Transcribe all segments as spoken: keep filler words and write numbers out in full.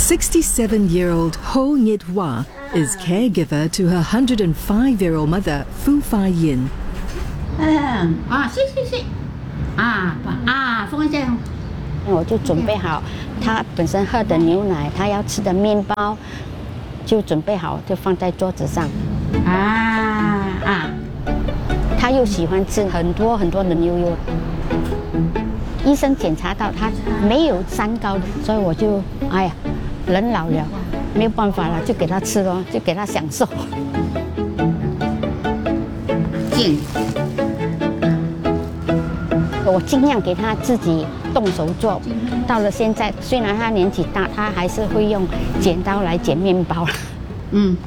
sixty-seven-year-old Ho Nyet Hua is caregiver to her one hundred five-year-old mother, Fu Fai Yin. 嗯啊，是是是，啊啊，放这样。 我就准备好他本身喝的牛奶，他要吃的面包，就准备好，就放在桌子上。 啊啊， 他又喜欢吃很多很多的牛油。医生检查到他没有三高的，所以我就哎呀，人老了没有办法了，就给他吃咯，就给他享受。 健。 我尽量给他自己动手做。到了现在，虽然他年纪大，他还是会用剪刀来剪面包。 嗯。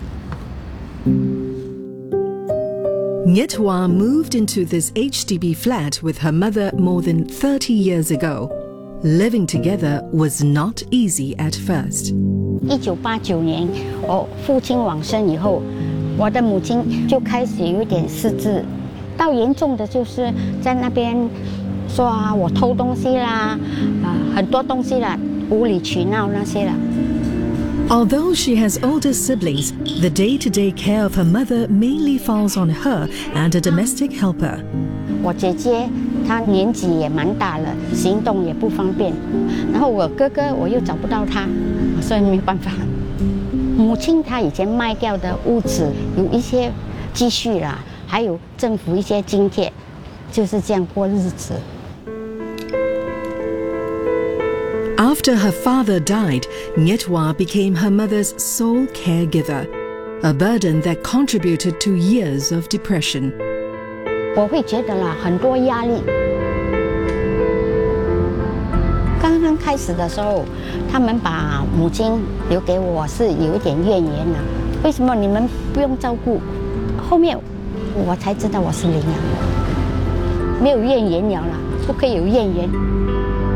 Nyet Hua moved into this H D B flat with her mother more than thirty years ago. Living together was not easy at first. 一九八九年，我父亲往生以后，我的母亲就开始有点失智，到严重的就是在那边说啊，我偷东西啦，啊，很多东西啦，无理取闹那些啦。 Although she has older siblings, the day-to-day care of her mother mainly falls on her and a domestic helper. 我姐姐她年纪也蛮大了，行动也不方便，然后我哥哥我又找不到他，所以没办法。母亲她以前卖掉的屋子有一些积蓄啦，还有政府一些津贴，就是这样过日子。 After her father died, Nyet Hua became her mother's sole caregiver, a burden that contributed to years of depression. 我会觉得啦，很多压力。刚刚开始的时候，他们把母亲留给我是有一点怨言啦。为什么你们不用照顾？后面我才知道我是领养的，没有怨言了啦，不可以有怨言。